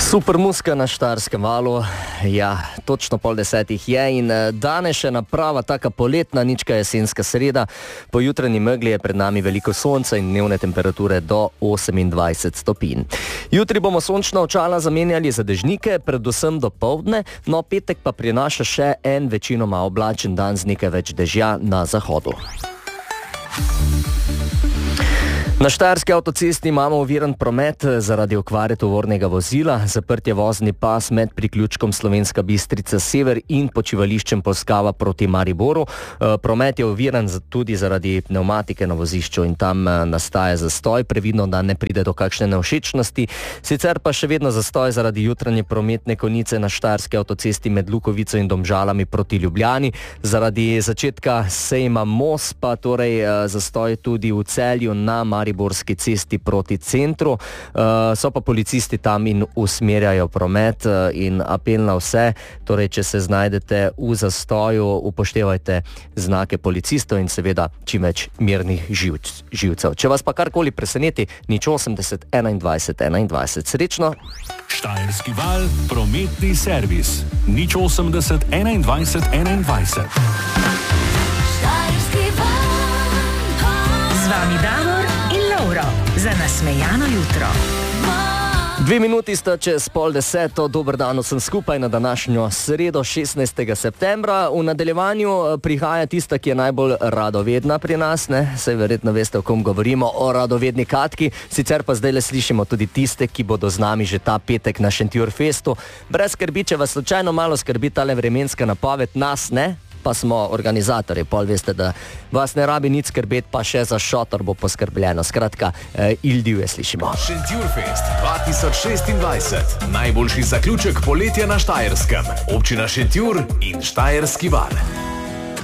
Super muska na Štajerskem valu, ja, točno 9:30 je in danes še naprava taka poletna, nička jesenska sreda. Po jutranji megli je pred nami veliko sonca in dnevne temperature do 28 stopinj. Jutri bomo sončna očala zamenjali za dežnike, predvsem do poldne, no petek pa prinaša še en večinoma oblačen dan z nekaj več dežja na zahodu. Na Štajerski avtocesti imamo oviran promet zaradi okvare tovornega vozila, zaprt je vozni pas med priključkom Slovenska Bistrica sever in počivališčem Polskava proti Mariboru. Promet je oviran tudi zaradi pnevmatike na vozišču in tam nastaja zastoj, previdno, da ne pride do kakšne nevšečnosti. Sicer pa še vedno zastoj zaradi jutranje prometne konice na Štajerski avtocesti med Lukovico in Domžalami proti Ljubljani. Zaradi začetka sejma Most pa torej zastoj tudi v Celju na Mariborski cesti proti centru. So pa policisti tam in usmerjajo promet in apel na vse, torej če se znajdete v zastoju, upoštevajte znake policistov in seveda čim več mirnih živcev. Če vas pa karkoli preseneti, 080 21 21. Srečno! Štajerski val, prometni servis. 080 21 21. Z vami Davor in Lovro za nasmejano jutro. 2 minuti sta čez 9:30, dober dan vsem skupaj na današnjo sredo 16. septembra. V nadaljevanju prihaja tista, ki je najbolj radovedna pri nas, ne? Saj verjetno veste, o kom govorimo, o radovedni Katki. Sicer pa zdaj le slišimo tudi tiste, ki bodo z nami že ta petek na Šentjurfestu. Brez skrbi, če vas slučajno malo skrbi tale vremenska napoved, nas ne, pa smo organizatorji, pol veste, da vas ne rabi nič skrbeti, pa še za šotor bo poskrbljeno. Skratka, Ildivje slišimo. Šentjurfest 2026. Najboljši zaključek poletja na Štajerskem. Občina Šentjur in Štajerski val.